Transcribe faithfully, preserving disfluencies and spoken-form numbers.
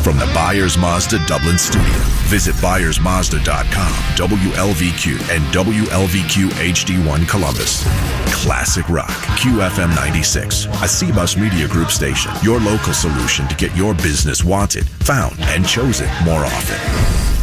From the Byers Mazda Dublin studio, visit byers mazda dot com, W L V Q, and W L V Q H D one Columbus. Classic rock, Q F M ninety-six, a C Bus Media Group station. Your local solution to get your business wanted, found, and chosen more often.